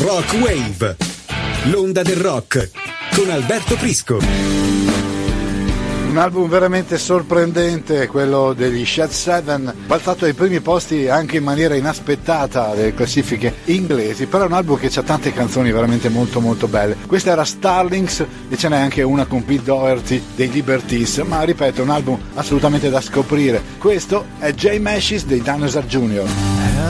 Rock Wave, l'onda del rock, con Alberto Prisco. Un album veramente sorprendente, quello degli Shed Seven, balzato ai primi posti anche in maniera inaspettata delle classifiche inglesi, però è un album che ha tante canzoni veramente molto molto belle. Questa era Starlings e ce n'è anche una con Pete Doherty dei Liberties, ma ripeto, è un album assolutamente da scoprire. Questo è Jay Mascis dei Dinosaur Jr.